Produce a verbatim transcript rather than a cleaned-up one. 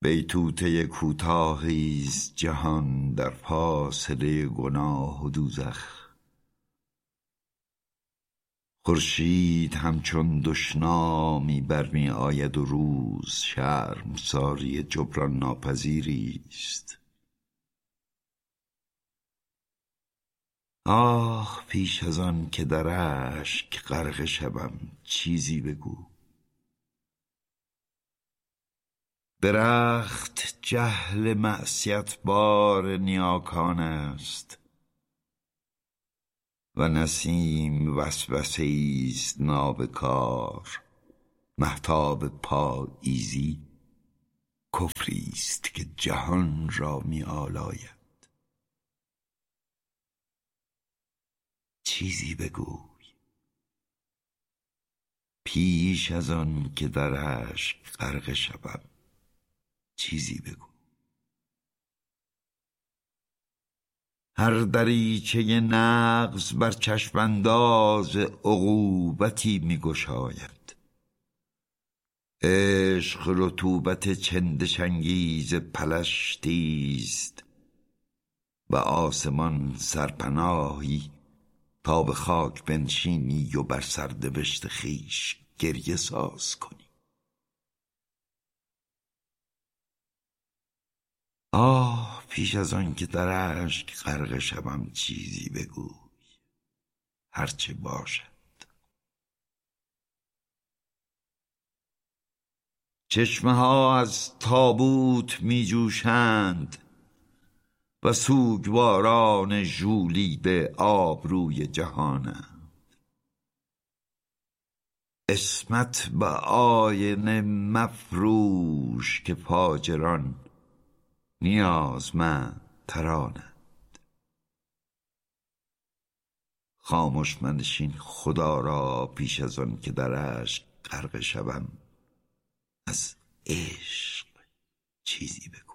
بیتوته کوتاهیست جهان در فاصله گناه و دوزخ. خورشید همچون دشنامی بر می آید و روز شرمساری جبران ناپذیری است. آه پیش از آن که در اشک غرق شوم چیزی بگو. درخت جهل معصیت بار نیاکان است و نسیم وسوسه است نابکار. مهتاب پاییزی کفری است که جهان را می آلاید. چیزی بگوی پیش از آن که در اشک غرق شوم چیزی بگو. هر دریچه نغز بر چشم انداز عقوبتی می گشاید. عشق رطوبت چندش انگیز پلشتی است و آسمان سرپناهی تا به خاک بنشینی و بر سرنوشت خویش گریه ساز کنی. آه پیش از آن که در اشک غرق شوم چیزی بگوی هرچه باشد. چشمه ها از تابوت می جوشند و سوگواران ژولیده آبروی جهانند. عصمت به آینه مفروش که فاجران نیازمند ترانند. خاموش منشین خدا را پیش از آن که در اشک غرق شوم از عشق چیزی بگو.